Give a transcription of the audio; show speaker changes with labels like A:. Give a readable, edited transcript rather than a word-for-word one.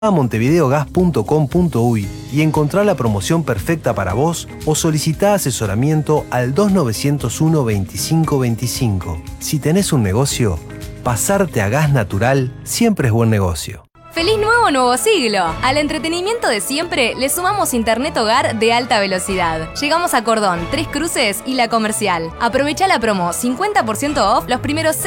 A: a montevideogas.com.uy y encontrá la promoción perfecta para vos o solicitá asesoramiento al 2901 2525. Si tenés un negocio, pasarte a gas natural siempre es buen negocio.
B: ¡Feliz nuevo siglo! Al entretenimiento de siempre le sumamos internet hogar de alta velocidad. Llegamos a Cordón, Tres Cruces y La Comercial. Aprovecha la promo 50% off los primeros